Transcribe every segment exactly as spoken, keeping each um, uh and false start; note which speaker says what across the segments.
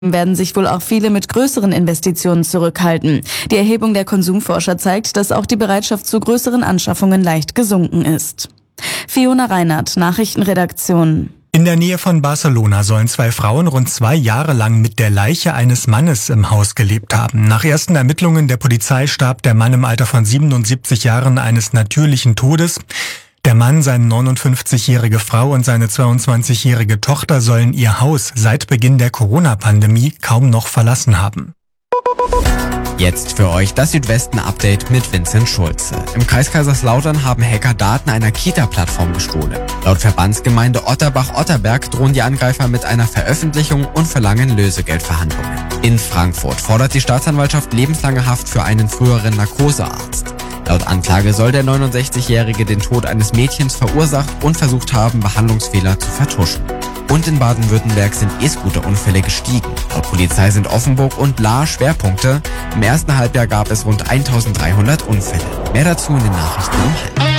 Speaker 1: werden sich wohl auch viele mit größeren Investitionen zurückhalten. Die Erhebung der Konsumforscher zeigt, dass auch die Bereitschaft zu größeren Anschaffungen leicht gesunken ist. Fiona Reinhardt, Nachrichtenredaktion.
Speaker 2: In der Nähe von Barcelona sollen zwei Frauen rund zwei Jahre lang mit der Leiche eines Mannes im Haus gelebt haben. Nach ersten Ermittlungen der Polizei starb der Mann im Alter von siebenundsiebzig Jahren eines natürlichen Todes. Der Mann, seine neunundfünfzigjährige Frau und seine zweiundzwanzigjährige Tochter sollen ihr Haus seit Beginn der Corona-Pandemie kaum noch verlassen haben.
Speaker 3: Jetzt für euch das Südwesten-Update mit Vincent Schulze. Im Kreis Kaiserslautern haben Hacker Daten einer Kita-Plattform gestohlen. Laut Verbandsgemeinde Otterbach-Otterberg drohen die Angreifer mit einer Veröffentlichung und verlangen Lösegeldverhandlungen. In Frankfurt fordert die Staatsanwaltschaft lebenslange Haft für einen früheren Narkosearzt. Laut Anklage soll der neunundsechzigjährige den Tod eines Mädchens verursacht und versucht haben, Behandlungsfehler zu vertuschen. Und in Baden-Württemberg sind E-Scooter-Unfälle gestiegen. Laut Polizei sind Offenburg und Lahr Schwerpunkte. Im ersten Halbjahr gab es rund eintausenddreihundert Unfälle. Mehr dazu in den Nachrichten um halb.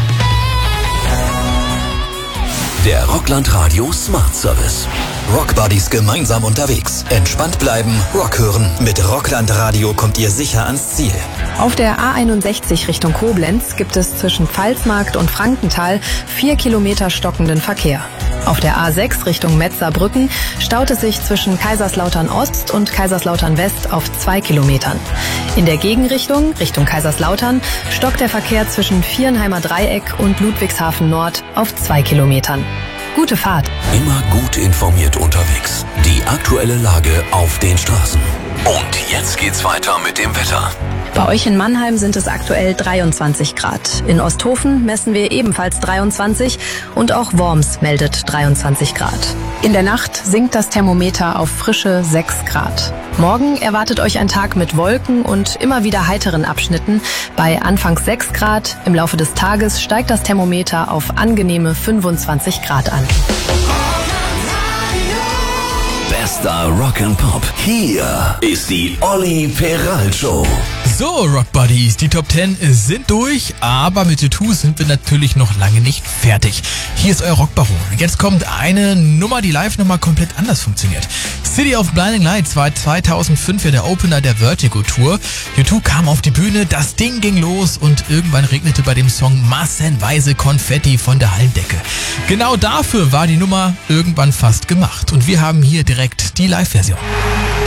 Speaker 4: Der Rockland Radio Smart Service. Rockbuddies gemeinsam unterwegs. Entspannt bleiben, Rock hören. Mit Rockland Radio kommt ihr sicher ans Ziel.
Speaker 5: Auf der A einundsechzig Richtung Koblenz gibt es zwischen Pfalzmarkt und Frankenthal vier Kilometer stockenden Verkehr. Auf der A sechs Richtung Metzerbrücken staut es sich zwischen Kaiserslautern Ost und Kaiserslautern West auf zwei Kilometern. In der Gegenrichtung, Richtung Kaiserslautern, stockt der Verkehr zwischen Vierenheimer Dreieck und Ludwigshafen Nord auf zwei Kilometern. Gute Fahrt.
Speaker 4: Immer gut informiert unterwegs. Die aktuelle Lage auf den Straßen. Und jetzt geht's weiter mit dem Wetter.
Speaker 5: Bei euch in Mannheim sind es aktuell dreiundzwanzig Grad. In Osthofen messen wir ebenfalls dreiundzwanzig und auch Worms meldet dreiundzwanzig Grad. In der Nacht sinkt das Thermometer auf frische sechs Grad. Morgen erwartet euch ein Tag mit Wolken und immer wieder heiteren Abschnitten. Bei anfangs sechs Grad, im Laufe des Tages steigt das Thermometer auf angenehme fünfundzwanzig Grad an.
Speaker 4: Bester Rock and Pop. Hier ist die Olli Peral Show.
Speaker 6: So, Rock Buddies, die Top zehn sind durch, aber mit U zwei sind wir natürlich noch lange nicht fertig. Hier ist euer Rockbaron. Jetzt kommt eine Nummer, die live nochmal komplett anders funktioniert. City of Blinding Lights war zweitausendfünf ja der Opener der Vertigo Tour. U zwei kam auf die Bühne, das Ding ging los und irgendwann regnete bei dem Song massenweise Konfetti von der Hallendecke. Genau dafür war die Nummer irgendwann fast gemacht und wir haben hier direkt die Live-Version.